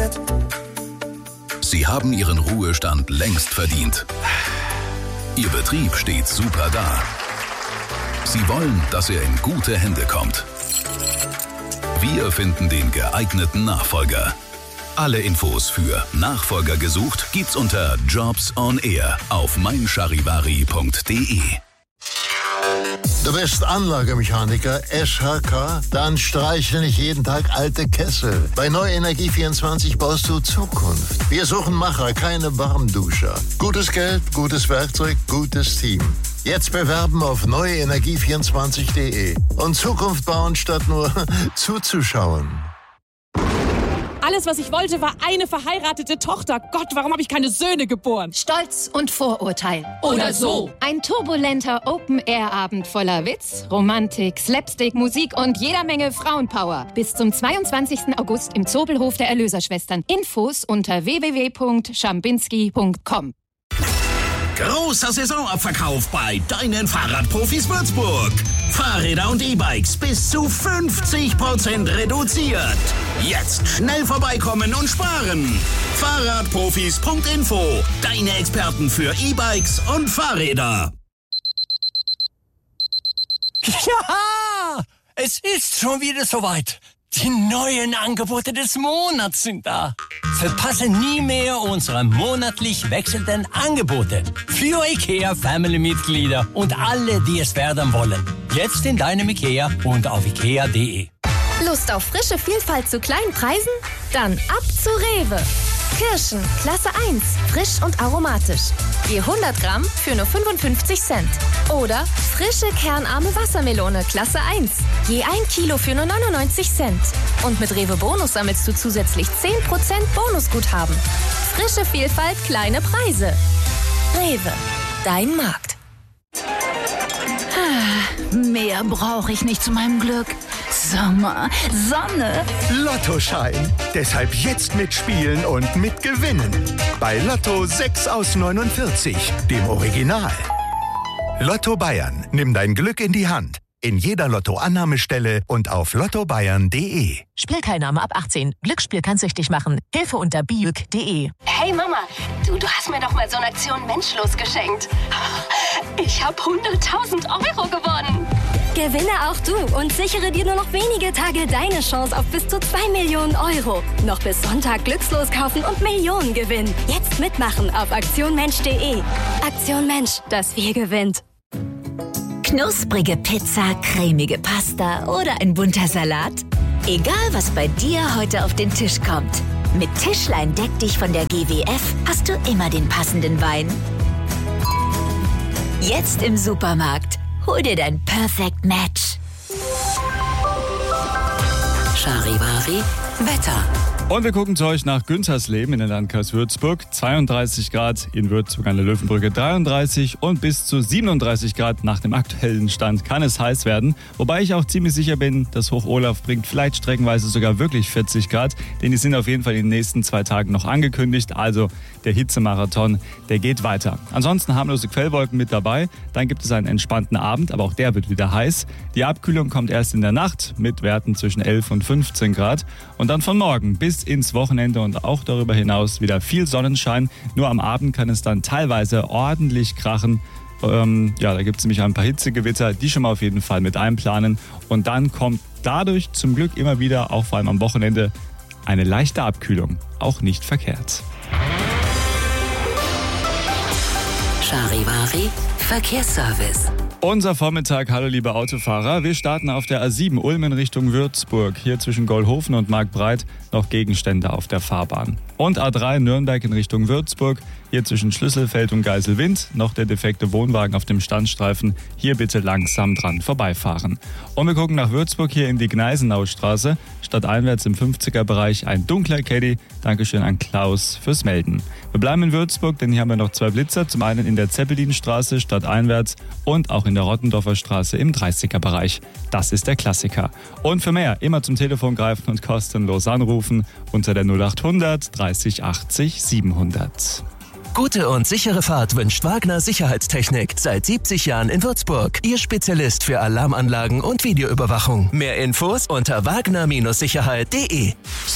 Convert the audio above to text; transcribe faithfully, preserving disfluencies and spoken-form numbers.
Sie haben Ihren Ruhestand längst verdient. Ihr Betrieb steht super da. Sie wollen, dass er in gute Hände kommt. Wir finden den geeigneten Nachfolger. Alle Infos für Nachfolger gesucht gibt's unter Jobs on Air auf meincharivari punkt de. Du bist Anlagemechaniker S H K? Dann streiche nicht jeden Tag alte Kessel. Bei Neue Energie vierundzwanzig baust du Zukunft. Wir suchen Macher, keine Warmduscher. Gutes Geld, gutes Werkzeug, gutes Team. Jetzt bewerben auf neue energie vierundzwanzig punkt de und Zukunft bauen, statt nur zuzuschauen. Alles, was ich wollte, war eine verheiratete Tochter. Gott, warum habe ich keine Söhne geboren? Stolz und Vorurteil. Oder so. Ein turbulenter Open-Air-Abend voller Witz, Romantik, Slapstick, Musik und jeder Menge Frauenpower. Bis zum zweiundzwanzigsten August im Zobelhof der Erlöserschwestern. Infos unter w w w punkt schambinski punkt com. Großer Saisonabverkauf bei deinen Fahrradprofis Würzburg. Fahrräder und E-Bikes bis zu fünfzig Prozent reduziert. Jetzt schnell vorbeikommen und sparen. Fahrradprofis punkt info. Deine Experten für E-Bikes und Fahrräder. Ja, es ist schon wieder soweit. Die neuen Angebote des Monats sind da. Verpasse nie mehr unsere monatlich wechselnden Angebote für IKEA-Family-Mitglieder und alle, die es werden wollen. Jetzt in deinem IKEA und auf ikea punkt de. Lust auf frische Vielfalt zu kleinen Preisen? Dann ab zu Rewe. Kirschen, Klasse eins, frisch und aromatisch. Je hundert Gramm für nur fünfundfünfzig Cent. Oder frische kernarme Wassermelone, Klasse eins. Je ein Kilo für nur neunundneunzig Cent. Und mit Rewe Bonus sammelst du zusätzlich zehn Prozent Bonusguthaben. Frische Vielfalt, kleine Preise. Rewe, dein Markt. Mehr brauche ich nicht zu meinem Glück. Sommer, Sonne. Lottoschein. Deshalb jetzt mitspielen und mitgewinnen. Bei Lotto sechs aus neunundvierzig, dem Original. Lotto Bayern. Nimm dein Glück in die Hand. In jeder Lotto-Annahmestelle und auf lotto bayern punkt de. Spielteilnahme ab achtzehn. Glücksspiel kann süchtig machen. Hilfe unter biuk punkt de. Hey Mama, du, du hast mir doch mal so eine Aktion Menschlos geschenkt. Ich habe hunderttausend Euro gewonnen. Gewinne auch du und sichere dir nur noch wenige Tage deine Chance auf bis zu zwei Millionen Euro. Noch bis Sonntag Glückslos kaufen und Millionen gewinnen. Jetzt mitmachen auf aktion mensch punkt de. Aktion Mensch, das wir gewinnt. Knusprige Pizza, cremige Pasta oder ein bunter Salat? Egal, was bei dir heute auf den Tisch kommt. Mit Tischlein deck dich von der G W F hast du immer den passenden Wein. Jetzt im Supermarkt. Hol dir dein Perfect Match. Charivari Wetter. Und wir gucken zu euch nach Güntersleben in den Landkreis Würzburg. zweiunddreißig Grad in Würzburg an der Löwenbrücke, dreiunddreißig und bis zu siebenunddreißig Grad nach dem aktuellen Stand kann es heiß werden. Wobei ich auch ziemlich sicher bin, dass Hoch Olaf bringt vielleicht streckenweise sogar wirklich vierzig Grad. Denn die sind auf jeden Fall in den nächsten zwei Tagen noch angekündigt. Also der Hitzemarathon, der geht weiter. Ansonsten harmlose Quellwolken mit dabei. Dann gibt es einen entspannten Abend, aber auch der wird wieder heiß. Die Abkühlung kommt erst in der Nacht mit Werten zwischen elf und fünfzehn Grad. Und dann von morgen bis ins Wochenende und auch darüber hinaus wieder viel Sonnenschein. Nur am Abend kann es dann teilweise ordentlich krachen. Ähm, ja, da gibt es nämlich ein paar Hitzegewitter, die schon mal auf jeden Fall mit einplanen. Und dann kommt dadurch zum Glück immer wieder, auch vor allem am Wochenende, eine leichte Abkühlung. Auch nicht verkehrt. Charivari Verkehrsservice. Unser Vormittag, hallo liebe Autofahrer. Wir starten auf der A sieben Ulm in Richtung Würzburg. Hier zwischen Goldhofen und Marktbreit noch Gegenstände auf der Fahrbahn. Und A drei Nürnberg in Richtung Würzburg. Hier zwischen Schlüsselfeld und Geiselwind noch der defekte Wohnwagen auf dem Standstreifen. Hier bitte langsam dran vorbeifahren. Und wir gucken nach Würzburg hier in die Gneisenaustraße. Stadteinwärts im fünfziger-Bereich ein dunkler Caddy. Dankeschön an Klaus fürs Melden. Wir bleiben in Würzburg, denn hier haben wir noch zwei Blitzer. Zum einen in der Zeppelinstraße stadteinwärts und auch in der Rottendorfer Straße im dreißiger-Bereich. Das ist der Klassiker. Und für mehr immer zum Telefon greifen und kostenlos anrufen unter der null achthundert dreißig achtzig siebenhundert. Gute und sichere Fahrt wünscht Wagner Sicherheitstechnik. Seit siebzig Jahren in Würzburg. Ihr Spezialist für Alarmanlagen und Videoüberwachung. Mehr Infos unter wagner Sicherheit punkt de.